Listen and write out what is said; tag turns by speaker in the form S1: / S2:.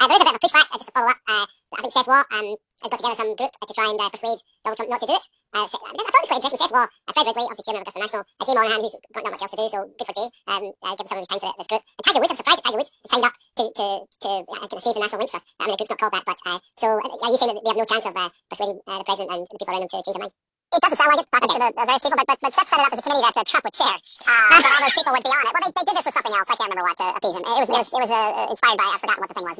S1: there is a bit of a pushback, just to follow up. I think Seth Waugh has got together some group to try and persuade Donald Trump not to do it. I thought it was quite interesting. Seth Waugh, Fred Ridley, obviously chairman of Augusta National, Jay Monahan, who's got not much else to do, so good for Jay. Give some of his time to this group. And Tiger Woods, I'm surprised that Tiger Woods signed up to kind of save the National Lynch Trust. I mean, the group's not called that, but so are you saying that they have no chance of persuading the president and the people around him to change their mind? It doesn't sound like it, talking to the various people, but Seth set it up as a committee that Trump would chair. So all those people would be on it. Well, they did this with something else. I can't remember what to appease him. It was inspired by, I've forgotten what the thing was.